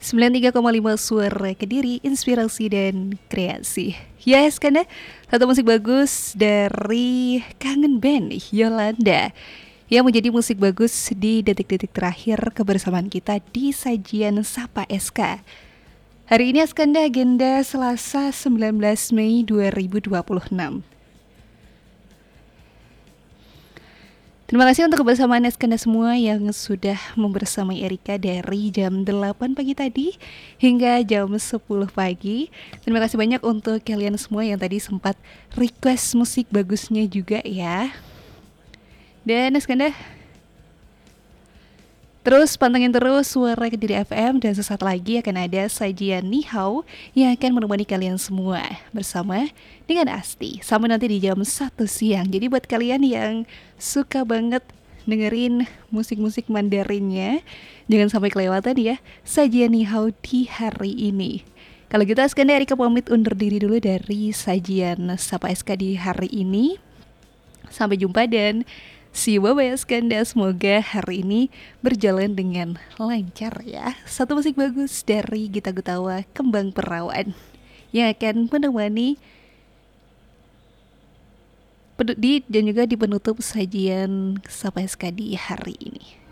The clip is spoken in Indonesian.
93,5 Suara Kediri, inspirasi dan kreasi. Yes, karena satu musik bagus dari Kangen Band Yolanda yang menjadi musik bagus di detik-detik terakhir kebersamaan kita di sajian Sapa SK. Hari ini Askanda agenda Selasa 19 Mei 2026. Terima kasih untuk kebersamaan Askanda semua yang sudah membersamai Erika dari jam 8 pagi tadi hingga jam 10 pagi. Terima kasih banyak untuk kalian semua yang tadi sempat request musik bagusnya juga ya. Dan Askanda terus pantengin terus Suara Kediri FM dan sesaat lagi akan ada sajian Nihau yang akan menemani kalian semua bersama dengan Asti sampai nanti di jam 1 siang. Jadi buat kalian yang suka banget dengerin musik-musik Mandarinnya, jangan sampai kelewatan ya sajian Nihau di hari ini. Kalau gitu Askanda Erika pamit undur diri dulu dari sajian Sapa SK di hari ini. Sampai jumpa dan see you, bye-bye Askanda. Semoga hari ini berjalan dengan lancar ya. Satu musik bagus dari Gita Gutawa, Kembang Perawan, yang akan menemani dan juga di penutup sajian Sapa SK di hari ini.